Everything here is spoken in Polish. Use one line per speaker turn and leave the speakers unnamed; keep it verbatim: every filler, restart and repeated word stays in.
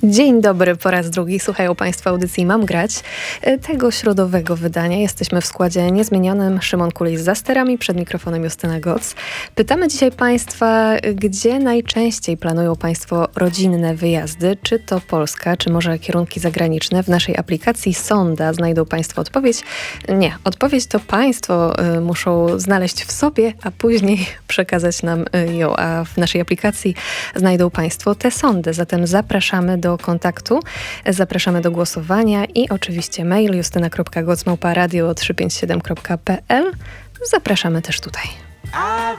Dzień dobry po raz drugi. Słuchają Państwo audycji Mam grać. Tego środowego wydania jesteśmy w składzie niezmienionym. Szymon Kulis za sterami, przed mikrofonem Justyna Goc. Pytamy dzisiaj Państwa, gdzie najczęściej planują Państwo rodzinne wyjazdy? Czy to Polska, czy może kierunki zagraniczne? W naszej aplikacji Sonda znajdą Państwo odpowiedź. Nie, odpowiedź to Państwo y, muszą znaleźć w sobie, a później przekazać nam y, ją. A w naszej aplikacji znajdą Państwo tę sondę. Zatem zapraszamy do kontaktu, zapraszamy do głosowania i oczywiście mail justyna kropka goc małpa radio trzysta pięćdziesiąt siedem kropka p l. Zapraszamy też tutaj.